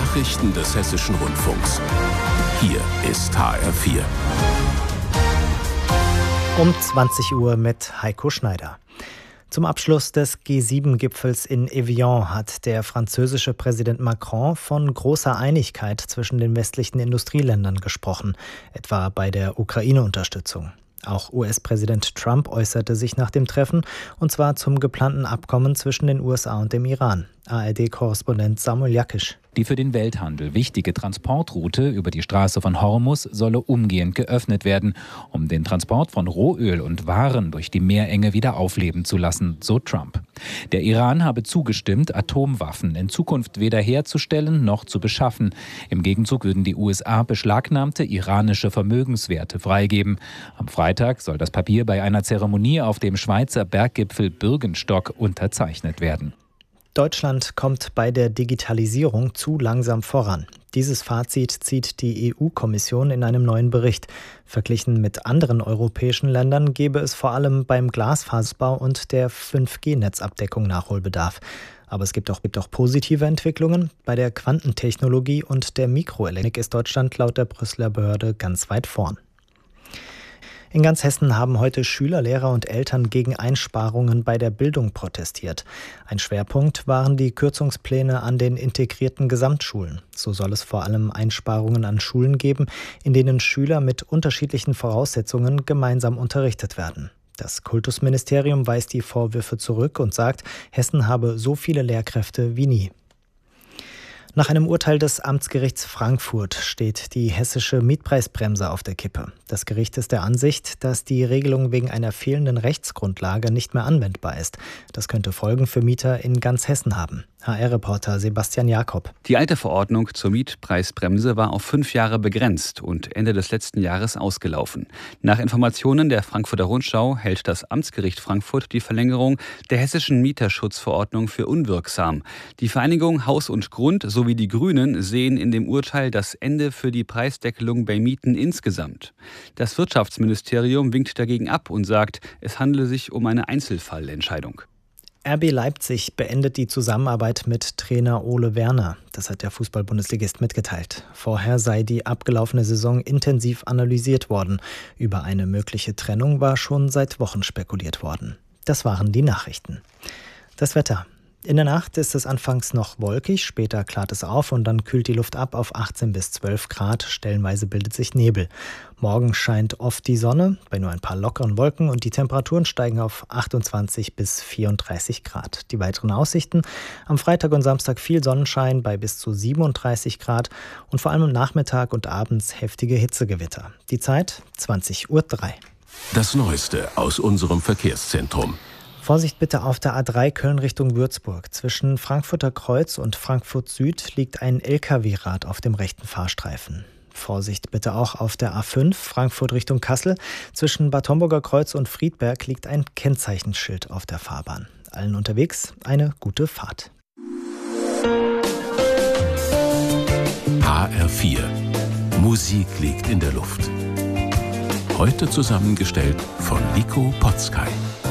Nachrichten des Hessischen Rundfunks. Hier ist HR4. Um 20 Uhr mit Heiko Schneider. Zum Abschluss des G7-Gipfels in Evian hat der französische Präsident Macron von großer Einigkeit zwischen den westlichen Industrieländern gesprochen, etwa bei der Ukraine-Unterstützung. Auch US-Präsident Trump äußerte sich nach dem Treffen, und zwar zum geplanten Abkommen zwischen den USA und dem Iran. ARD-Korrespondent Samuel Jakisch. Die für den Welthandel wichtige Transportroute über die Straße von Hormuz solle umgehend geöffnet werden, um den Transport von Rohöl und Waren durch die Meerenge wieder aufleben zu lassen, so Trump. Der Iran habe zugestimmt, Atomwaffen in Zukunft weder herzustellen noch zu beschaffen. Im Gegenzug würden die USA beschlagnahmte iranische Vermögenswerte freigeben. Am Freitag soll das Papier bei einer Zeremonie auf dem Schweizer Berggipfel Bürgenstock unterzeichnet werden. Deutschland kommt bei der Digitalisierung zu langsam voran. Dieses Fazit zieht die EU-Kommission in einem neuen Bericht. Verglichen mit anderen europäischen Ländern gäbe es vor allem beim Glasfaserbau und der 5G-Netzabdeckung Nachholbedarf. Aber es gibt auch positive Entwicklungen. Bei der Quantentechnologie und der Mikroelektronik ist Deutschland laut der Brüsseler Behörde ganz weit vorn. In ganz Hessen haben heute Schüler, Lehrer und Eltern gegen Einsparungen bei der Bildung protestiert. Ein Schwerpunkt waren die Kürzungspläne an den integrierten Gesamtschulen. So soll es vor allem Einsparungen an Schulen geben, in denen Schüler mit unterschiedlichen Voraussetzungen gemeinsam unterrichtet werden. Das Kultusministerium weist die Vorwürfe zurück und sagt, Hessen habe so viele Lehrkräfte wie nie. Nach einem Urteil des Amtsgerichts Frankfurt steht die hessische Mietpreisbremse auf der Kippe. Das Gericht ist der Ansicht, dass die Regelung wegen einer fehlenden Rechtsgrundlage nicht mehr anwendbar ist. Das könnte Folgen für Mieter in ganz Hessen haben. HR-Reporter Sebastian Jakob. Die alte Verordnung zur Mietpreisbremse war auf 5 Jahre begrenzt und Ende des letzten Jahres ausgelaufen. Nach Informationen der Frankfurter Rundschau hält das Amtsgericht Frankfurt die Verlängerung der hessischen Mieterschutzverordnung für unwirksam. Die Vereinigung Haus und Grund sowie die Grünen sehen in dem Urteil das Ende für die Preisdeckelung bei Mieten insgesamt. Das Wirtschaftsministerium winkt dagegen ab und sagt, es handele sich um eine Einzelfallentscheidung. RB Leipzig beendet die Zusammenarbeit mit Trainer Ole Werner. Das hat der Fußball-Bundesligist mitgeteilt. Vorher sei die abgelaufene Saison intensiv analysiert worden. Über eine mögliche Trennung war schon seit Wochen spekuliert worden. Das waren die Nachrichten. Das Wetter. In der Nacht ist es anfangs noch wolkig, später klart es auf und dann kühlt die Luft ab auf 18 bis 12 Grad. Stellenweise bildet sich Nebel. Morgen scheint oft die Sonne, bei nur ein paar lockeren Wolken, und die Temperaturen steigen auf 28 bis 34 Grad. Die weiteren Aussichten: am Freitag und Samstag viel Sonnenschein bei bis zu 37 Grad und vor allem am Nachmittag und abends heftige Hitzegewitter. Die Zeit 20:03 Uhr. Das Neueste aus unserem Verkehrszentrum. Vorsicht bitte auf der A3 Köln Richtung Würzburg. Zwischen Frankfurter Kreuz und Frankfurt Süd liegt ein LKW-Rad auf dem rechten Fahrstreifen. Vorsicht bitte auch auf der A5 Frankfurt Richtung Kassel. Zwischen Bad Homburger Kreuz und Friedberg liegt ein Kennzeichenschild auf der Fahrbahn. Allen unterwegs eine gute Fahrt. HR4. Musik liegt in der Luft. Heute zusammengestellt von Nico Potzkay.